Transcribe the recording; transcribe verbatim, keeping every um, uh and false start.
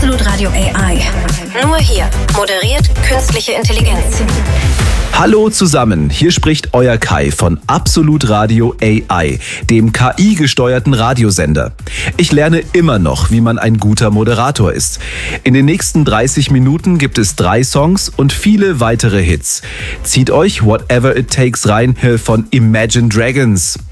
Absolut Radio A I. Nur hier moderiert künstliche Intelligenz. Hallo zusammen, hier spricht euer Kai von Absolut Radio A I, dem K I-gesteuerten Radiosender. Ich lerne immer noch, wie man ein guter Moderator ist. In den nächsten dreißig Minuten gibt es drei Songs und viele weitere Hits. Zieht euch Whatever It Takes rein von Imagine Dragons.